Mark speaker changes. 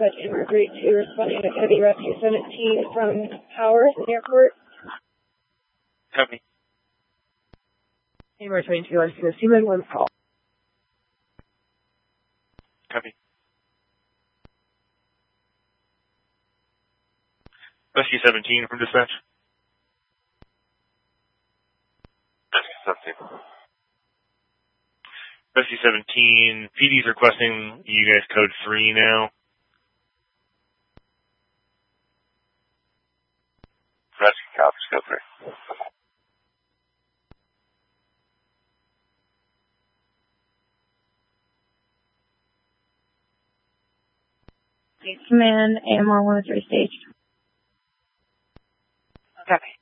Speaker 1: dispatch in Mercury 2 responding to Heavy Rescue 17 from Powers Airport.
Speaker 2: Copy.
Speaker 1: Hammer 22, I see the Seaman 1 call.
Speaker 2: Copy. Rescue 17 from dispatch.
Speaker 3: Rescue 17.
Speaker 2: Rescue 17, PD's requesting you guys code 3 now.
Speaker 3: Rescue cops, code 3.
Speaker 1: Command, AMR 103 stage.
Speaker 4: Copy.